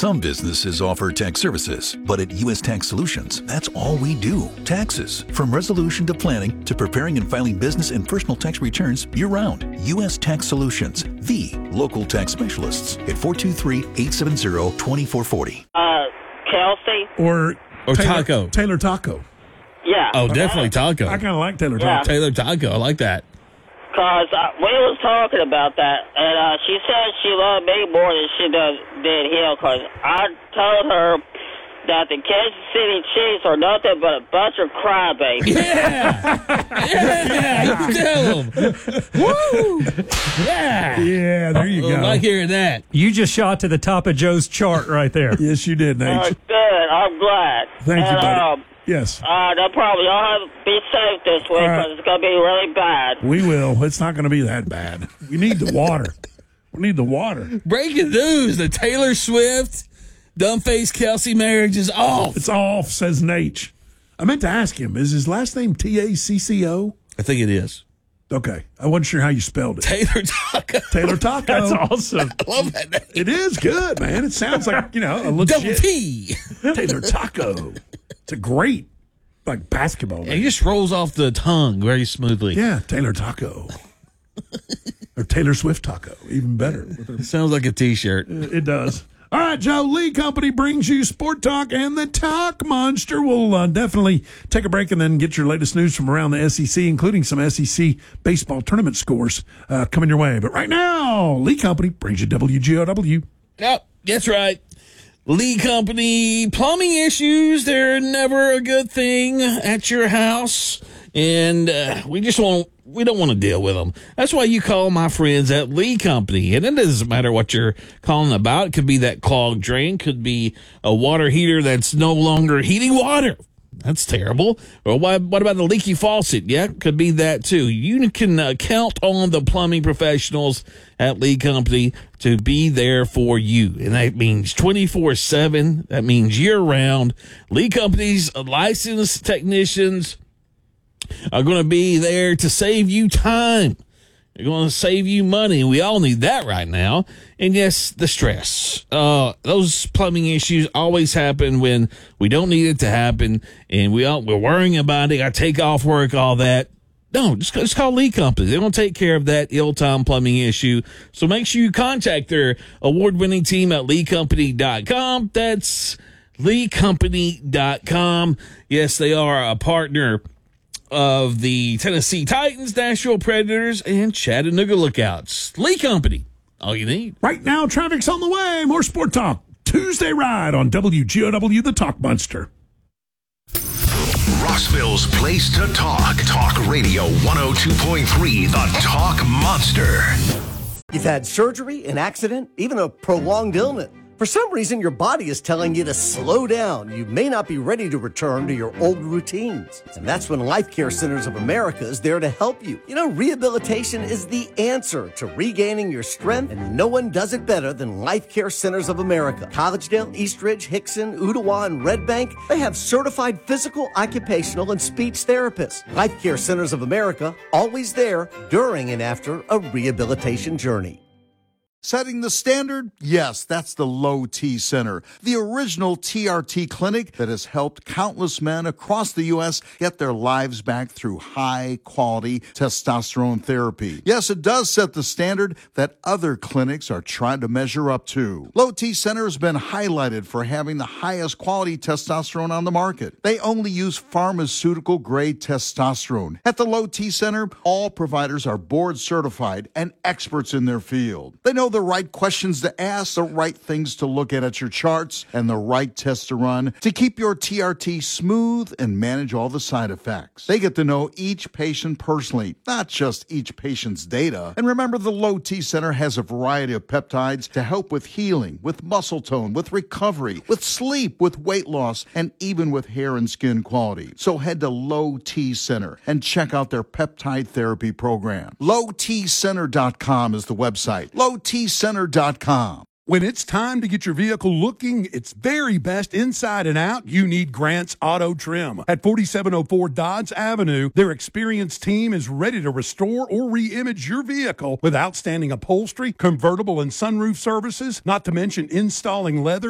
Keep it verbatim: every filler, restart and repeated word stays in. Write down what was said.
Some businesses offer tax services, but at U S Tax Solutions, that's all we do. Taxes. From resolution to planning to preparing and filing business and personal tax returns year-round. U S Tax Solutions, the local tax specialists at four two three, eight seven zero, two four four zero. Uh, Kelsey? Or, Or Taylor, Taco. Taylor Taco. Yeah. Oh, definitely Taco. I kind of like Taylor Yeah. Taco. Taylor Taco. I like that. Because uh, we was talking about that, and uh, she said she loved me more than she does did him, because I told her that the Kansas City Chiefs are nothing but a bunch of crybabies. Yeah. Yeah. You tell them. Woo. Yeah. Yeah, there you I go. like hearing that. You just shot to the top of Joe's chart right there. Yes, you did, Nate. Uh, good. I'm glad. Thank you, and, buddy. Um, Yes, uh, no problem. Y'all have to be safe this week, All right. because it's going to be really bad. we will. It's not going to be that bad. We need the water. We need the water. Breaking news: the Taylor Swift, dumbface Kelsey marriage is off. It's off, says Nate. I meant to ask him, is his last name T A C C O? I think it is. Okay. I wasn't sure how you spelled it. Taylor Taco. Taylor Taco. That's awesome. I love that name. It is good, man. It sounds like, you know, a Double legit T. Taylor Taco. It's a great, like, basketball It name. just rolls off the tongue very smoothly. Yeah, Taylor Taco. Or Taylor Swift Taco, even better. It sounds like a T-shirt. It does. All right, Joe, Lee Company brings you Sport Talk and the Talk Monster. We'll uh, definitely take a break and then get your latest news from around the S E C, including some S E C baseball tournament scores uh, coming your way. But right now, Lee Company brings you W G O W. Yep, that's right. Lee Company plumbing issues, they're never a good thing at your house. And uh, we just won't, we don't want to deal with them. That's why you call my friends at Lee Company. And it doesn't matter what you're calling about. It could be that clogged drain, could be a water heater that's no longer heating water. That's terrible. Or what, what about the leaky faucet? Yeah, could be that too. You can uh, count on the plumbing professionals at Lee Company to be there for you. And that means twenty-four seven. That means year-round. Lee Company's licensed technicians are going to be there to save you time. They're going to save you money. We all need that right now. And yes, the stress. Uh, those plumbing issues always happen when we don't need it to happen, and we all, we're worrying about it. I take off work, all that. No, just, just call Lee Company. They're going to take care of that ill-timed plumbing issue. So make sure you contact their award-winning team at lee company dot com. That's lee company dot com. Yes, they are a partner of the Tennessee Titans, Nashville Predators, and Chattanooga Lookouts. Lee Company, all you need. Right now, traffic's on the way. More Sport Talk. Tuesday ride on W G O W, the Talk Monster. Rossville's place to talk. Talk Radio one oh two point three, the Talk Monster. You've had surgery, an accident, even a prolonged illness. For some reason, your body is telling you to slow down. You may not be ready to return to your old routines. And that's when Life Care Centers of America is there to help you. You know, rehabilitation is the answer to regaining your strength, and no one does it better than Life Care Centers of America. Collegedale, Eastridge, Hickson, Ottawa, and Red Bank, they have certified physical, occupational, and speech therapists. Life Care Centers of America, always there during and after a rehabilitation journey. Setting the standard? Yes, that's the Low T Center, the original T R T clinic that has helped countless men across the U S get their lives back through high-quality testosterone therapy. Yes, it does set the standard that other clinics are trying to measure up to. Low T Center has been highlighted for having the highest quality testosterone on the market. They only use pharmaceutical-grade testosterone. At the Low T Center, all providers are board-certified and experts in their field. They know the right questions to ask, the right things to look at at your charts, and the right tests to run to keep your T R T smooth and manage all the side effects. They get to know each patient personally, not just each patient's data. And remember, the Low T Center has a variety of peptides to help with healing, with muscle tone, with recovery, with sleep, with weight loss, and even with hair and skin quality. So head to Low T Center and check out their peptide therapy program. low t center dot com is the website. low t center dot com. When it's time to get your vehicle looking its very best inside and out, you need Grant's Auto Trim. At forty-seven oh four Dodge Avenue, their experienced team is ready to restore or re-image your vehicle with outstanding upholstery, convertible and sunroof services, not to mention installing leather,